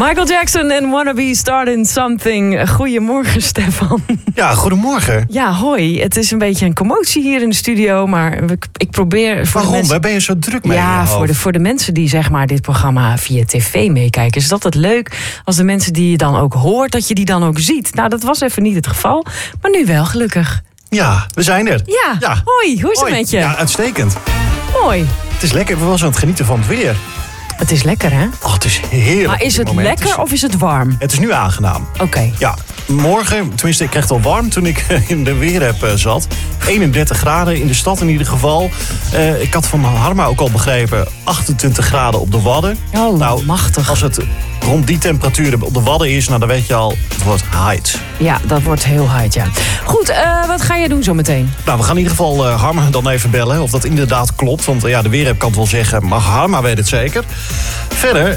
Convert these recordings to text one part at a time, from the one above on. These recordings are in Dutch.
Michael Jackson en Wanna Be Starting Something. Goedemorgen, Stefan. Ja, goedemorgen. Ja, hoi. Het is een beetje een commotie hier in de studio, maar ik probeer... Waarom? Waar ben je zo druk mee? Ja, voor de mensen die zeg maar dit programma via tv meekijken, is dat het leuk als de mensen die je dan ook hoort, dat je die dan ook ziet. Nou, dat was even niet het geval, maar nu wel, gelukkig. Ja, we zijn er. Ja. Hoi, hoe is het met je? Ja, uitstekend. Mooi. Het is lekker, we waren aan het genieten van het weer. Het is lekker, hè? Oh, het is heerlijk. Maar is het lekker of is het warm? Het is nu aangenaam. Oké. Ja, morgen, tenminste ik kreeg het al warm toen ik in de weerapp zat. 31 graden in de stad in ieder geval. Ik had van Harma ook al begrepen, 28 graden op de Wadden. Oh, nou, machtig. Als het rond die temperaturen op de Wadden is, nou dan weet je al, het wordt hard. Ja, dat wordt heel hard, ja. Goed, wat ga je doen zometeen? Nou, we gaan in ieder geval Harma dan even bellen of dat inderdaad klopt. Want ja, de weerapp kan het wel zeggen, maar Harma weet het zeker. Verder,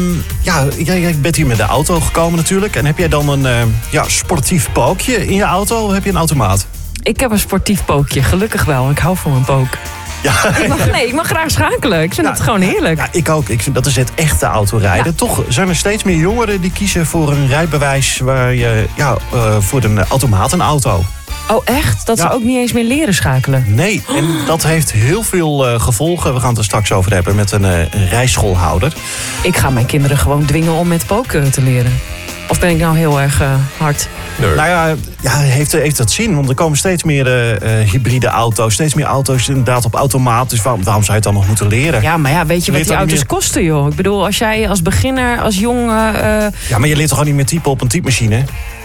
jij bent hier met de auto gekomen natuurlijk. En heb jij dan een sportief pookje in je auto of heb je een automaat? Ik heb een sportief pookje, gelukkig wel. Ik hou van een pook. Ja. Ik mag graag schakelen. Ik vind het gewoon heerlijk. Ja, ik ook. Ik vind dat is het echte autorijden. Ja. Toch zijn er steeds meer jongeren die kiezen voor een rijbewijs waar je voor een automatenauto. Oh, echt? Dat ze ook niet eens meer leren schakelen? Nee, en dat heeft heel veel gevolgen. We gaan het er straks over hebben met een rijschoolhouder. Ik ga mijn kinderen gewoon dwingen om met poken te leren. Of ben ik nou heel erg hard? Nee. Nou ja, heeft dat zin? Want er komen steeds meer hybride auto's. Steeds meer auto's inderdaad op automaat. Dus waarom zou je het dan nog moeten leren? Ja, maar ja, weet je wat die auto's kosten, joh? Ik bedoel, als jij als beginner, als jong... Ja, maar je leert toch gewoon niet meer typen op een typemachine?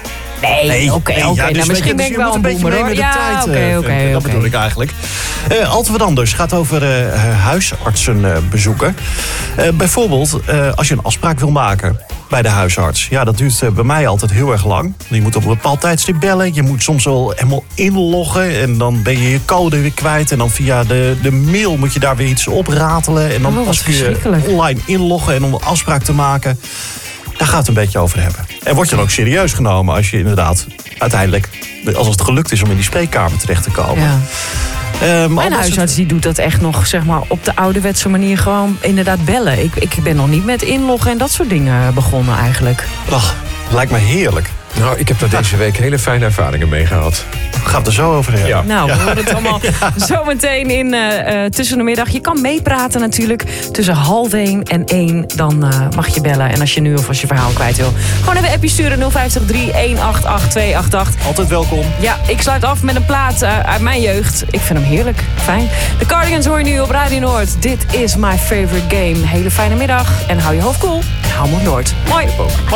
Nee, oké. Dus misschien ben ik wel een boemer, hoor. Ja, oké. Dat bedoel ik eigenlijk. Altijd wat anders. Het gaat over huisartsen bezoeken. Bijvoorbeeld, als je een afspraak wil maken bij de huisarts. Ja, dat duurt bij mij altijd heel erg lang. Je moet op een bepaald tijdstip bellen. Je moet soms wel helemaal inloggen. En dan ben je je code weer kwijt. En dan via de mail moet je daar weer iets opratelen. En dan kun je online inloggen en om een afspraak te maken. Daar gaat het een beetje over hebben. En word je dan ook serieus genomen als je inderdaad uiteindelijk, als het gelukt is om in die spreekkamer terecht te komen. Ja. Mijn huisarts die doet dat echt nog, zeg maar, op de ouderwetse manier gewoon inderdaad bellen. Ik ben nog niet met inloggen en dat soort dingen begonnen eigenlijk. Ach, lijkt me heerlijk. Nou, ik heb daar deze week hele fijne ervaringen mee gehad. Gaat het er zo over hebben? Ja. Nou, we horen het allemaal zometeen in tussen de middag. Je kan meepraten natuurlijk tussen 12:30 en 1. Dan mag je bellen. En als je nu of als je verhaal kwijt wil, gewoon even een appje sturen. 050 318 288. Altijd welkom. Ja, ik sluit af met een plaat uit mijn jeugd. Ik vind hem heerlijk. Fijn. De Cardigans hoor je nu op Radio Noord. Dit is my favorite game. Hele fijne middag. En hou je hoofd koel. Hou me Noord. Mooi.